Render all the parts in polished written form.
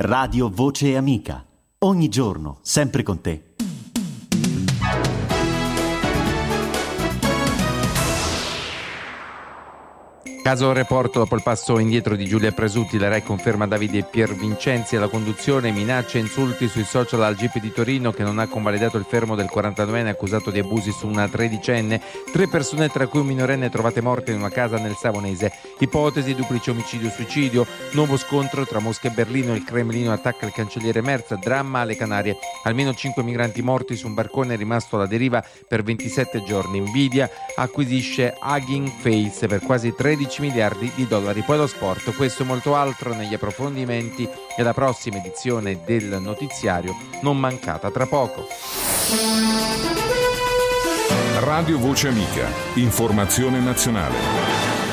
Radio Voce Amica. Ogni giorno, sempre con te. Caso Report, dopo il passo indietro di Giulia Presutti, la RAI conferma Davide Piervincenzi alla conduzione, minacce e insulti sui social al GIP di Torino che non ha convalidato il fermo del 49enne accusato di abusi su una tredicenne, 3 persone tra cui un minorenne trovate morte in una casa nel Savonese, ipotesi duplice omicidio-suicidio, nuovo scontro tra Mosca e Berlino, il Cremlino attacca il cancelliere Merz, dramma alle Canarie, almeno 5 migranti morti su un barcone rimasto alla deriva per 27 giorni, Nvidia acquisisce Hugging Face per quasi 13 miliardi di dollari. Poi lo sport, questo e molto altro negli approfondimenti e la prossima edizione del notiziario non mancata tra poco. Radio Voce Amica, informazione nazionale.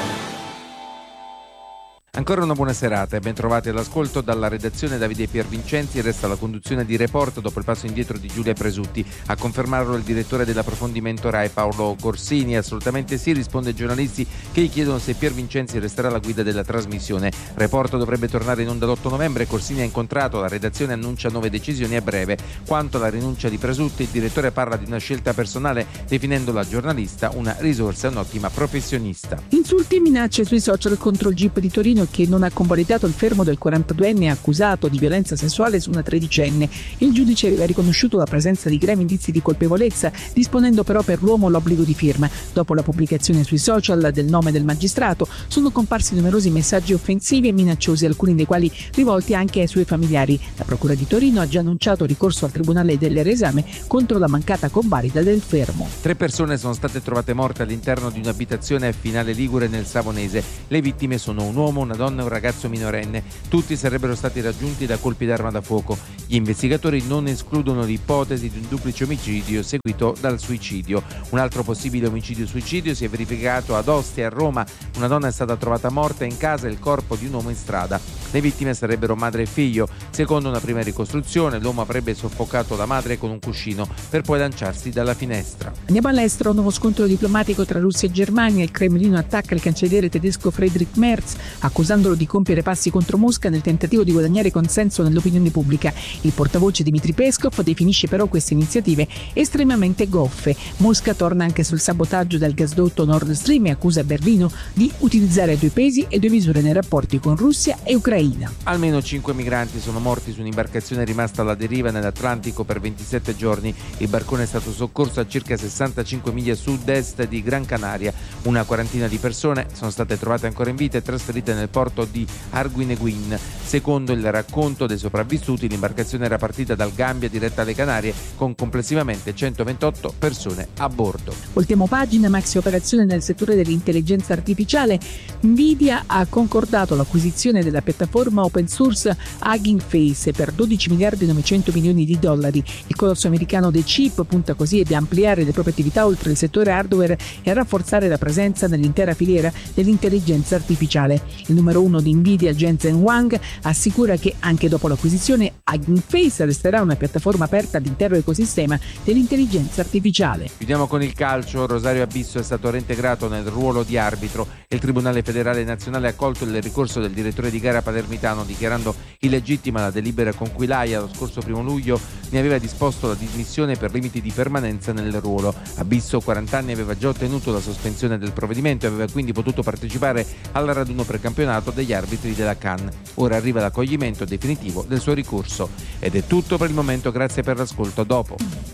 Ancora una buona serata e ben trovati all'ascolto. Dalla redazione Davide Piervincenzi, resta la conduzione di Report dopo il passo indietro di Giulia Presutti. A confermarlo il direttore dell'approfondimento RAI Paolo Corsini. Assolutamente sì, risponde ai giornalisti che gli chiedono se Piervincenzi resterà alla guida della trasmissione. Report dovrebbe tornare in onda l'8 novembre. Corsini ha incontrato, la redazione annuncia 9 decisioni a breve. Quanto alla rinuncia di Presutti, il direttore parla di una scelta personale, definendo la giornalista una risorsa e un'ottima professionista. Insulti e minacce sui social contro il GIP di Torino che non ha convalidato il fermo del 42enne accusato di violenza sessuale su una tredicenne. Il giudice aveva riconosciuto la presenza di gravi indizi di colpevolezza, disponendo però per l'uomo l'obbligo di firma. Dopo la pubblicazione sui social del nome del magistrato, sono comparsi numerosi messaggi offensivi e minacciosi, alcuni dei quali rivolti anche ai suoi familiari. La Procura di Torino ha già annunciato ricorso al Tribunale del Reesame contro la mancata convalida del fermo. 3 persone sono state trovate morte all'interno di un'abitazione a Finale Ligure nel Savonese. Le vittime sono un uomo, una donna e un ragazzo minorenne. Tutti sarebbero stati raggiunti da colpi d'arma da fuoco. Gli investigatori non escludono l'ipotesi di un duplice omicidio seguito dal suicidio. Un altro possibile omicidio-suicidio si è verificato ad Ostia, a Roma. Una donna è stata trovata morta in casa e il corpo di un uomo in strada. Le vittime sarebbero madre e figlio. Secondo una prima ricostruzione, l'uomo avrebbe soffocato la madre con un cuscino per poi lanciarsi dalla finestra. Andiamo all'estero. Nuovo scontro diplomatico tra Russia e Germania. Il Cremlino attacca il cancelliere tedesco Friedrich Merz, accusandolo di compiere passi contro Mosca nel tentativo di guadagnare consenso nell'opinione pubblica. Il portavoce Dmitry Peskov definisce però queste iniziative estremamente goffe. Mosca torna anche sul sabotaggio del gasdotto Nord Stream e accusa Berlino di utilizzare 2 pesi e 2 misure nei rapporti con Russia e Ucraina. Almeno 5 migranti sono morti su un'imbarcazione rimasta alla deriva nell'Atlantico per 27 giorni. Il barcone è stato soccorso a circa 65 miglia a sud-est di Gran Canaria. Una quarantina di persone sono state trovate ancora in vita e trasferite nel porto di Arguineguin. Secondo il racconto dei sopravvissuti, l'imbarcazione era partita dal Gambia diretta alle Canarie con complessivamente 128 persone a bordo. Voltiamo pagina. Maxi operazione nel settore dell'intelligenza artificiale. Nvidia ha concordato l'acquisizione della piattaforma open source Hugging Face per 12 miliardi e 900 milioni di dollari. Il colosso americano dei chip punta così ad ampliare le proprie attività oltre il settore hardware e a rafforzare la presenza nell'intera filiera dell'intelligenza artificiale. Il numero 1 di Nvidia, Jensen Huang, assicura che anche dopo l'acquisizione Hugging Face resterà una piattaforma aperta all'intero ecosistema dell'intelligenza artificiale. Chiudiamo con il calcio. Rosario Abisso è stato reintegrato nel ruolo di arbitro. Il Tribunale Federale Nazionale ha accolto il ricorso del direttore di gara palermitano, dichiarando illegittima la delibera con cui l'AIA lo scorso 1 luglio ne aveva disposto la dismissione per limiti di permanenza nel ruolo. Abisso, 40 anni, aveva già ottenuto la sospensione del provvedimento e aveva quindi potuto partecipare al raduno precampionato degli arbitri della CAN. Ora arriva l'accoglimento definitivo del suo ricorso. Ed è tutto per il momento, grazie per l'ascolto. A dopo.